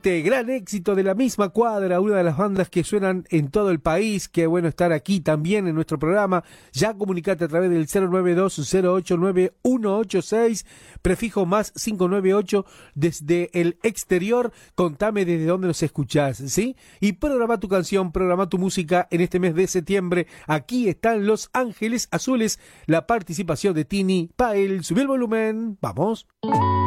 Este gran éxito de La Misma Cuadra, una de las bandas que suenan en todo el país. Qué bueno estar aquí también en nuestro programa. Ya comunicate a través del 092-089-186, prefijo más 598 desde el exterior. Contame desde dónde nos escuchás, ¿sí? Y programa tu canción, programa tu música en este mes de septiembre. Aquí están Los Ángeles Azules, la participación de Tini Pael. Subí el volumen, vamos.